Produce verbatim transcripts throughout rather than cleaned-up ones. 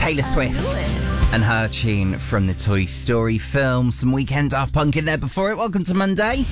Taylor Swift and her tune from the Toy Story film. Some Weekend Daft Punk in there before it. Welcome to Monday,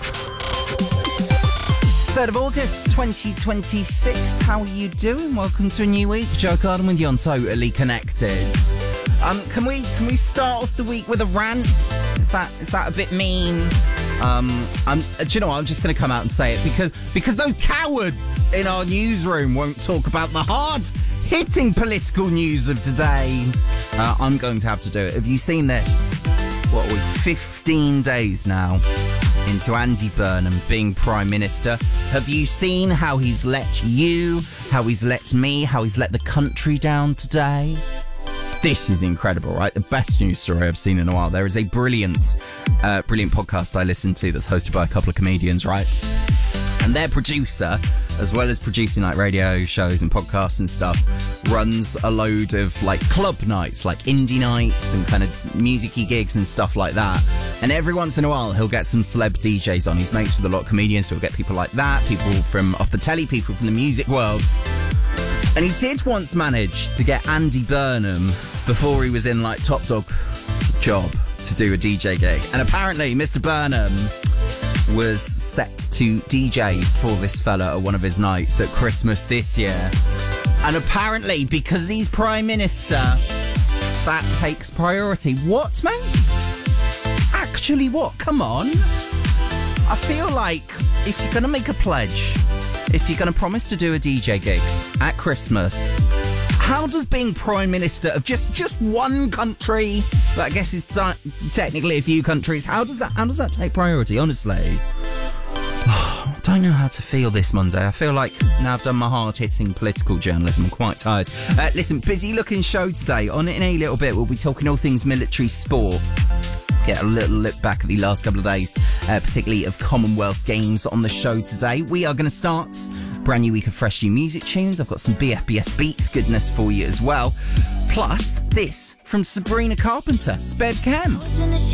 third of August twenty twenty-six. How are you doing? Welcome to a new week. Joe Garden with you on Totally Connected. Um, can we can we start off the week with a rant? Is that is that a bit mean? Um, I'm, do you know what? I'm just going to come out and say it because because those cowards in our newsroom won't talk about the hard-hitting political news of today. Uh, I'm going to have to do it. Have you seen this? What are we, fifteen days now into Andy Burnham being Prime Minister? Have you seen how he's let you, how he's let me, how he's let the country down today? This is incredible, right? The best news story I've seen in a while. There is a brilliant, uh, brilliant podcast I listen to that's hosted by a couple of comedians, right? And their producer, as well as producing like radio shows and podcasts and stuff, runs a load of like club nights, like indie nights and kind of music-y gigs and stuff like that. And every once in a while, he'll get some celeb D Js on. He's mates with a lot of comedians, so he'll get people like that, people from off the telly, people from the music worlds. And he did once manage to get Andy Burnham, before he was in like Top Dog job, to do a D J gig. And apparently Mister Burnham was set to D J for this fella at one of his nights at Christmas this year. And apparently, because he's Prime Minister, that takes priority. What, mate? Actually, what? Come on. I feel like if you're going to make a pledge, if you're going to promise to do a D J gig at Christmas, how does being Prime Minister of just, just one country, that I guess is t- technically a few countries, how does that how does that take priority, honestly? I don't know how to feel this Monday. I feel like now I've done my hard-hitting political journalism, I'm quite tired. Uh, listen, busy-looking show today. On it in a little bit, we'll be talking all things military sport. Get a little look back at the last couple of days, uh, particularly of Commonwealth Games on the show today. We are going to start a brand new week of fresh new music tunes. I've got some B F B S Beats goodness for you as well. Plus, this from Sabrina Carpenter, Sped Cam.